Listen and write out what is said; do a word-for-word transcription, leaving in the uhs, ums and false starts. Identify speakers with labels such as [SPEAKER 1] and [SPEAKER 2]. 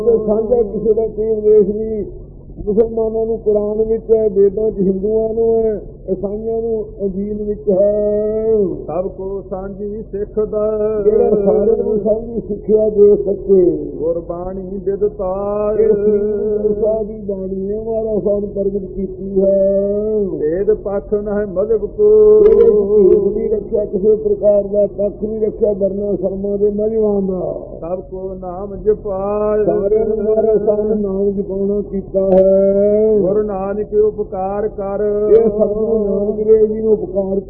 [SPEAKER 1] ਸਾਂਝਾ ਕਿਸੇ ਦਾ ਕੋਈ ਉਪਦੇਸ਼ ਨਹੀਂ। ਮੁਸਲਮਾਨਾਂ ਨੂੰ ਕੁਰਾਨ ਵਿੱਚ ਹੈ, ਵੇਦਾਂ 'ਚ ਹਿੰਦੂਆਂ ਨੂੰ ਹੈ, ਈਸਾਈਆਂ ਨੂੰ ਅੰਜੀਲ ਵਿੱਚ ਹੈ।
[SPEAKER 2] ਸਭ ਕੋ ਸਾਂਝੀ ਸਿੱਖ ਦਾ
[SPEAKER 1] ਜਿਹੜਾ ਸਾਰਿਆਂ ਨੂੰ ਸਾਂਝੀ ਸਿੱਖਿਆ ਦੇ ਸਕੇ।
[SPEAKER 2] ਗੁਰਬਾਣੀ ਵਿਦਤਾਰ
[SPEAKER 1] ਦੀ ਬਾਣੀ ਹੈ ਮਾਰਾ ਸਾਹਿਬ ਪ੍ਰਗਟ ਕੀਤੀ ਹੈ।
[SPEAKER 2] ਭੇਦ ਪੱਖ ਨਾ ਮਜ਼ਹਬ ਕੋ
[SPEAKER 1] ਨਹੀਂ ਰੱਖਿਆ ਕਿਸੇ ਪ੍ਰਕਾਰ ਦਾ, ਪੱਖ ਨਹੀਂ ਰੱਖਿਆ ਵਰਨਾ ਸ਼ਰਮਾ ਦੇ ਮਜ਼ਹਬਾਂ ਦਾ।
[SPEAKER 2] ਸਭ ਕੋ ਨਾਮ ਜਪਾਏ
[SPEAKER 1] ਸਾਰਿਆਂ ਨੂੰ ਮਾਰਾ ਸਾਹਿਬ ਨਾਮ ਜਪਾਉਣਾ ਕੀਤਾ ਹੈ।
[SPEAKER 2] ਗੁਰੂ ਨਾਨਕ ਉਪਕਾਰ ਕਰ
[SPEAKER 1] ਇਹ ਸਭ ਨੂੰ ਨਾਨਕ ਦੇਵ ਜੀ ਨੂੰ ਉਪਕਾਰ